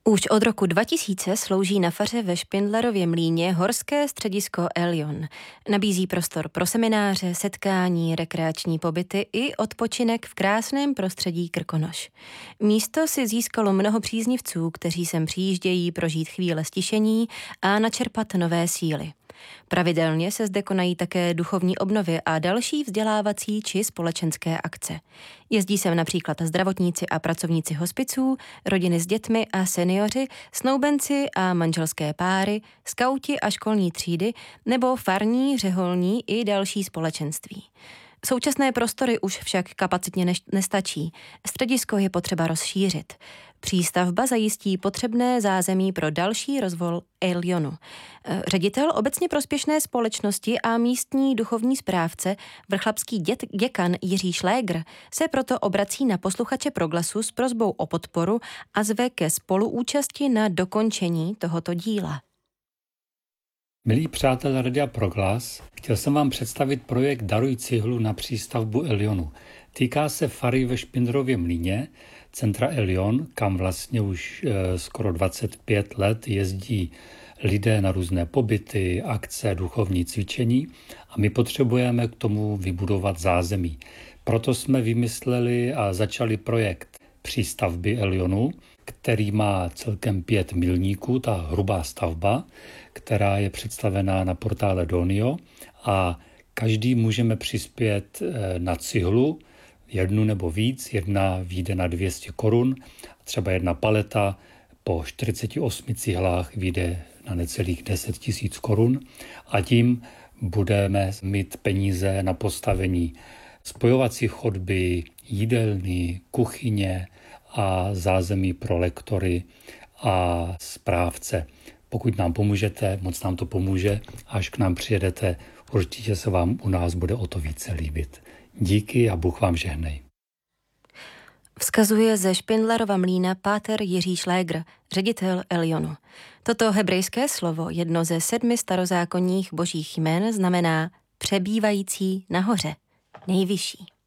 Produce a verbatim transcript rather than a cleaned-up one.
Už od roku dva tisíce slouží na faře ve Špindlerově mlýně horské středisko Elion. Nabízí prostor pro semináře, setkání, rekreační pobyty i odpočinek v krásném prostředí Krkonoš. Místo si získalo mnoho příznivců, kteří sem přijíždějí prožít chvíle stišení a načerpat nové síly. Pravidelně se zde konají také duchovní obnovy a další vzdělávací či společenské akce. Jezdí sem například zdravotníci a pracovníci hospiců, rodiny s dětmi a seniori, snoubenci a manželské páry, skauti a školní třídy nebo farní, řeholní i další společenství. Současné prostory už však kapacitně nestačí. Středisko je potřeba rozšířit. Přístavba zajistí potřebné zázemí pro další rozvoj Elionu. Ředitel obecně prospěšné společnosti a místní duchovní správce, vrchlabský dět, děkan Jiří Šlégr, se proto obrací na posluchače Proglasu s prosbou o podporu a zve ke spoluúčasti na dokončení tohoto díla. Milí přátelé Radia Proglas, chtěl jsem vám představit projekt Daruj cihlu na přístavbu Elionu. Týká se fary ve Špindlerově mlýně, centra Elion, kam vlastně už e, skoro dvacet pět let jezdí lidé na různé pobyty, akce, duchovní cvičení a my potřebujeme k tomu vybudovat zázemí. Proto jsme vymysleli a začali projekt přístavby Elionu, který má celkem pět milníků, ta hrubá stavba, která je představená na portále Donio a každý můžeme přispět na cihlu, jednu nebo víc, jedna vyjde na dvě stě korun, třeba jedna paleta po čtyřiceti osmi cihlách vyjde na necelých deset tisíc korun a tím budeme mít peníze na postavení spojovací chodby, jídelny, kuchyně a zázemí pro lektory a správce. Pokud nám pomůžete, moc nám to pomůže, až k nám přijedete, určitě se vám u nás bude o to více líbit. Díky a Bůh vám žehnej. Vzkazuje ze Špindlerova mlýna páter Jiří Šlégr, ředitel Elionu. Toto hebrejské slovo, jedno ze sedmi starozákonních božích jmen, znamená přebývající nahoře, nejvyšší.